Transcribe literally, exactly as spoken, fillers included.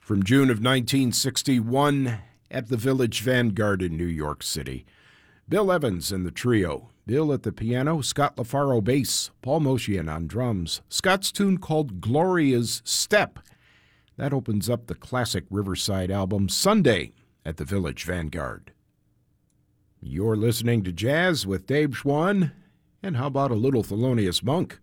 from June of nineteen sixty-one at the Village Vanguard in New York City. Bill Evans and the trio. Bill at the piano, Scott LaFaro bass, Paul Motian on drums. Scott's tune called Gloria's Step. That opens up the classic Riverside album Sunday at the Village Vanguard. You're listening to Jazz with Dave Schwann, and how about a little Thelonious Monk?